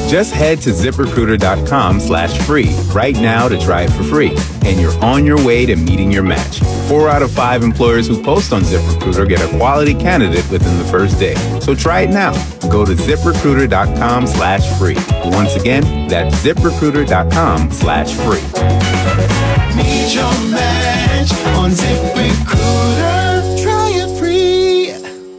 Just head to ZipRecruiter.com/free right now to try it for free. And you're on your way to meeting your match. 4 out of 5 employers who post on ZipRecruiter get a quality candidate within the first day. So try it now. Go to ZipRecruiter.com/free. Once again, that's ZipRecruiter.com/free. Meet your match on ZipRecruiter. Try it free.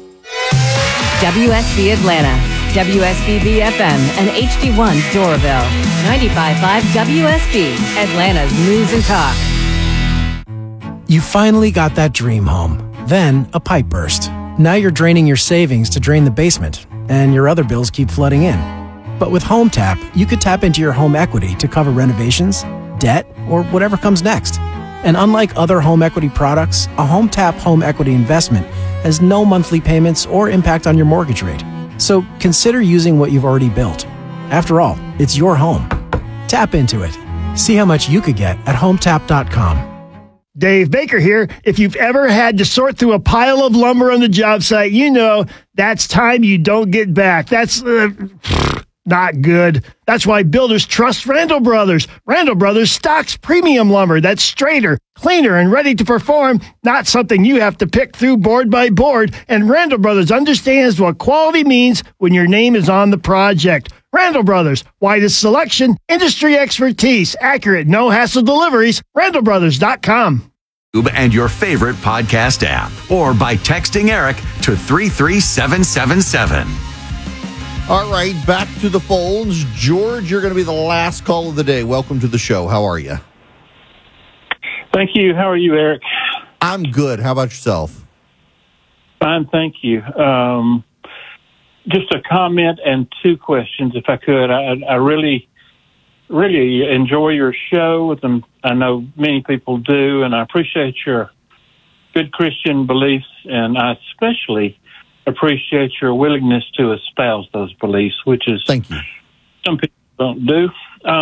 WSB Atlanta, WSBB FM, and HD1 Doraville. 95.5 WSB, Atlanta's News and Talk. You finally got that dream home. Then a pipe burst. Now you're draining your savings to drain the basement, and your other bills keep flooding in. But with Home Tap, you could tap into your home equity to cover renovations, debt, or whatever comes next. And unlike other home equity products, a Home Tap home equity investment has no monthly payments or impact on your mortgage rate. So consider using what you've already built. After all, it's your home. Tap into it. See how much you could get at HomeTap.com. Dave Baker here. If you've ever had to sort through a pile of lumber on the job site, you know that's time you don't get back. That's not good. That's why builders trust Randall Brothers. Randall Brothers stocks premium lumber that's straighter, cleaner, and ready to perform, not something you have to pick through board by board. And Randall Brothers understands what quality means when your name is on the project. Randall Brothers, widest selection, industry expertise, accurate, no-hassle deliveries, randallbrothers.com. And your favorite podcast app, or by texting Eric to 33777. All right, back to the phones. George, you're going to be the last call of the day. Welcome to the show. How are you? Thank you. How are you, Eric? I'm good. How about yourself? Fine, thank you. Just a comment and 2 questions, if I could. I really enjoy your show, and I know many people do, and I appreciate your good Christian beliefs, and I especially appreciate your willingness to espouse those beliefs, which is thank you. Some people don't do.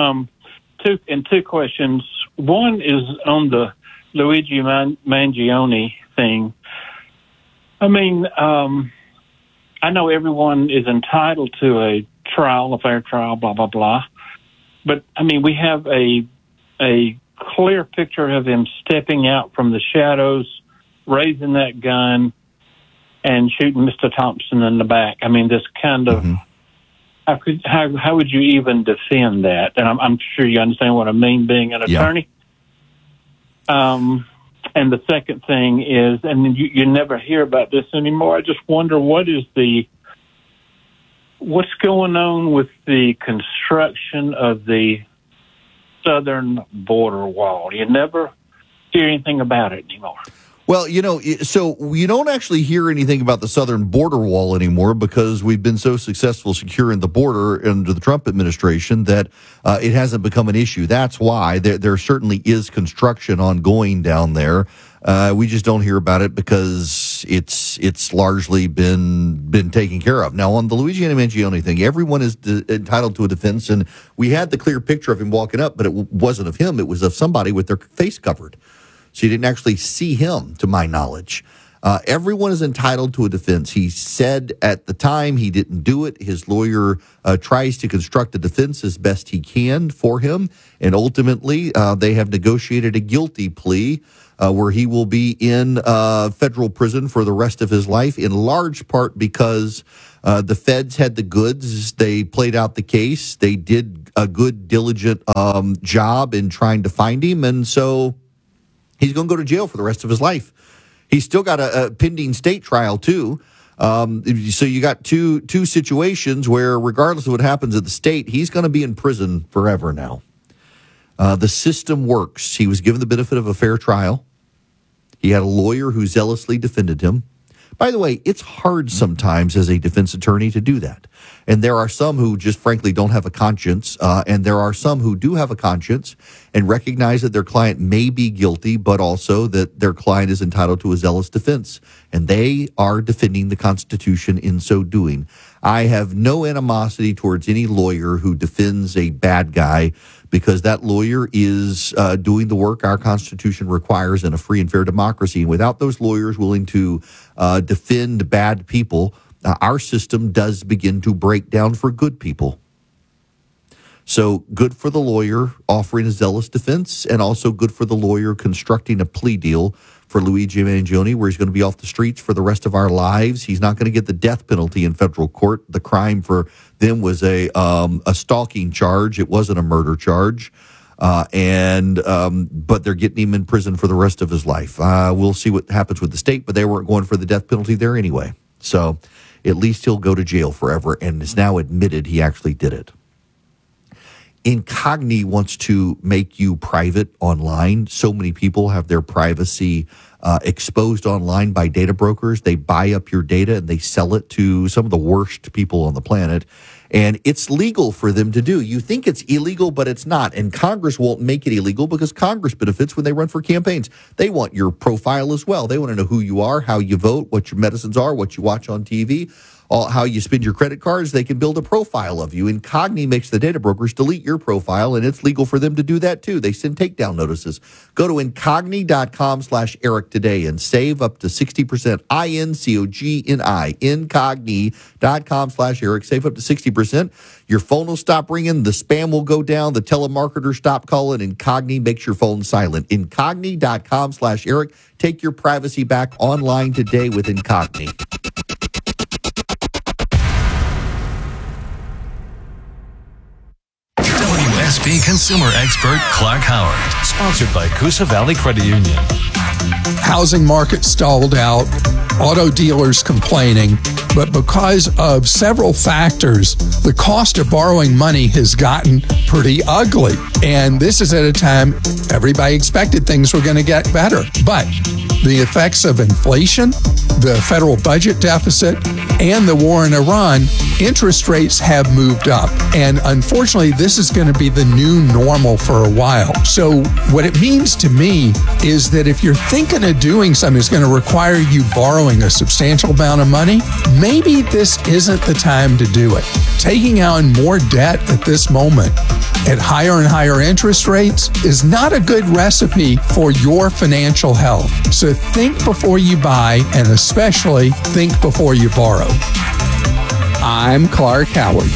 2 questions. One is on the Luigi Mangione thing. I mean, I know everyone is entitled to a trial, a fair trial, blah, blah, blah. But, I mean, we have a clear picture of him stepping out from the shadows, raising that gun, and shooting Mr. Thompson in the back. I mean, this kind of, how would you even defend that? And I'm sure you understand what I mean, being an attorney. And the second thing is, and you never hear about this anymore, I just wonder what's going on with the construction of the southern border wall. You never hear anything about it anymore. Well, so you don't actually hear anything about the southern border wall anymore because we've been so successful securing the border under the Trump administration that it hasn't become an issue. That's why there certainly is construction ongoing down there. We just don't hear about it because it's largely been taken care of. Now, on the Luigi Mangione thing, everyone is entitled to a defense, and we had the clear picture of him walking up, but it wasn't of him. It was of somebody with their face covered. So you didn't actually see him, to my knowledge. Everyone is entitled to a defense. He said at the time he didn't do it. His lawyer tries to construct a defense as best he can for him. And ultimately, they have negotiated a guilty plea where he will be in federal prison for the rest of his life, in large part because the feds had the goods. They played out the case. They did a good, diligent job in trying to find him. And so he's going to go to jail for the rest of his life. He's still got a pending state trial, too. So you got two situations where, regardless of what happens at the state, he's going to be in prison forever now. The system works. He was given the benefit of a fair trial. He had a lawyer who zealously defended him. By the way, it's hard sometimes as a defense attorney to do that. And there are some who just frankly don't have a conscience, and there are some who do have a conscience and recognize that their client may be guilty, but also that their client is entitled to a zealous defense. And they are defending the Constitution in so doing. I have no animosity towards any lawyer who defends a bad guy, because that lawyer is doing the work our Constitution requires in a free and fair democracy. And without those lawyers willing to defend bad people, our system does begin to break down for good people. So good for the lawyer offering a zealous defense, and also good for the lawyer constructing a plea deal for Luigi Mangione, where he's going to be off the streets for the rest of our lives. He's not going to get the death penalty in federal court. The crime for them was a stalking charge. It wasn't a murder charge. But they're getting him in prison for the rest of his life. We'll see what happens with the state, but they weren't going for the death penalty there anyway. So at least he'll go to jail forever, and is now admitted he actually did it. Incogni wants to make you private online. So many people have their privacy exposed online by data brokers. They buy up your data and they sell it to some of the worst people on the planet. And it's legal for them to do. You think it's illegal, but it's not. And Congress won't make it illegal because Congress benefits when they run for campaigns. They want your profile as well. They want to know who you are, how you vote, what your medicines are, what you watch on TV, how you spend your credit cards. They can build a profile of you. Incogni makes the data brokers delete your profile, and it's legal for them to do that too. They send takedown notices. Go to incogni.com/Eric today and save up to 60%. INCOGNI, incogni.com/Eric. Save up to 60%. Your phone will stop ringing. The spam will go down. The telemarketer stop calling. Incogni makes your phone silent. Incogni.com/Eric. Take your privacy back online today with Incogni. WSB consumer expert Clark Howard, sponsored by Coosa Valley Credit Union. Housing market stalled out, auto dealers complaining, but because of several factors, the cost of borrowing money has gotten pretty ugly. And this is at a time everybody expected things were going to get better. But the effects of inflation, the federal budget deficit, and the war in Iran, interest rates have moved up. And unfortunately, this is going to be the new normal for a while. So what it means to me is that if you're thinking of doing something that's going to require you borrowing a substantial amount of money, maybe this isn't the time to do it. Taking on more debt at this moment at higher and higher interest rates is not a good recipe for your financial health. So think before you buy, and especially think before you borrow. I'm Clark Howard.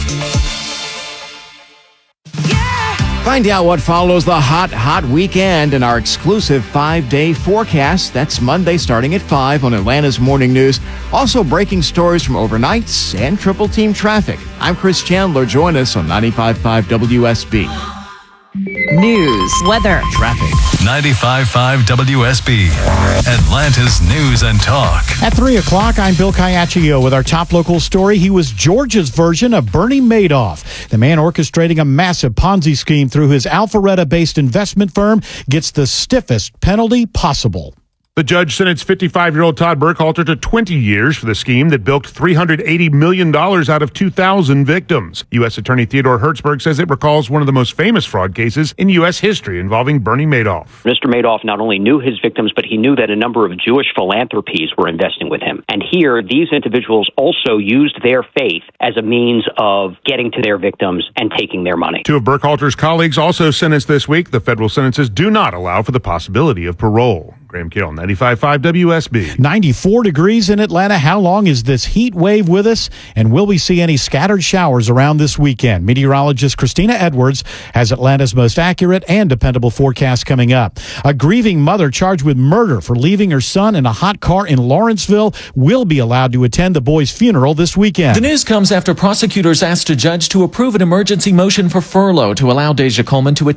Find out what follows the hot weekend in our exclusive 5-day forecast. That's Monday starting at 5 on Atlanta's Morning News. Also breaking stories from overnights and triple team traffic. I'm Chris Chandler. Join us on 95.5 WSB. News, weather, traffic. 95.5 WSB, Atlanta's news and talk. At 3 o'clock, I'm Bill Caiaccio with our top local story. He was Georgia's version of Bernie Madoff. The man orchestrating a massive Ponzi scheme through his Alpharetta-based investment firm gets the stiffest penalty possible. The judge sentenced 55-year-old Todd Burkhalter to 20 years for the scheme that bilked $380 million out of 2,000 victims. U.S. Attorney Theodore Hertzberg says it recalls one of the most famous fraud cases in U.S. history involving Bernie Madoff. Mr. Madoff not only knew his victims, but he knew that a number of Jewish philanthropies were investing with him. And here, these individuals also used their faith as a means of getting to their victims and taking their money. Two of Burkhalter's colleagues also sentenced this week. The federal sentences do not allow for the possibility of parole. Graham Kill, 95.5 WSB. 94 degrees in Atlanta. How long is this heat wave with us? And will we see any scattered showers around this weekend? Meteorologist Christina Edwards has Atlanta's most accurate and dependable forecast coming up. A grieving mother charged with murder for leaving her son in a hot car in Lawrenceville will be allowed to attend the boy's funeral this weekend. The news comes after prosecutors asked a judge to approve an emergency motion for furlough to allow Deja Coleman to